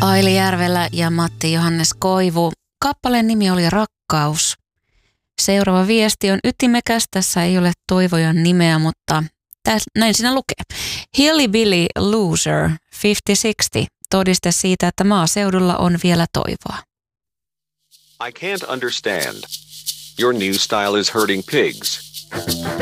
Aili Järvelä ja Matti Johannes Koivu. Kappaleen nimi oli Rakkaus. Seuraava viesti on ytimekäs. Tässä ei ole toivojan nimeä, mutta näin siinä lukee. Hillbilly Loser 50-60. Todiste siitä, että maaseudulla on vielä toivoa. I can't understand. Your new style is hurting pigs.